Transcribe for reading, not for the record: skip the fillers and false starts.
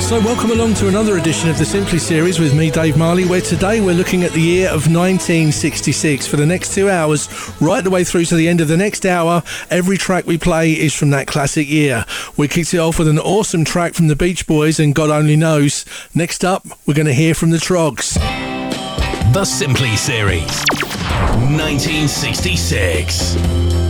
So welcome along to another edition of the Simply series with me, Dave Marley, where today we're looking at the year of 1966. For the next 2 hours, right the way through to the end of the next hour, every track we play is from that classic year. We kicked it off with an awesome track from the Beach Boys and God Only Knows. Next up, we're going to hear from the Troggs. The Simply series, 1966.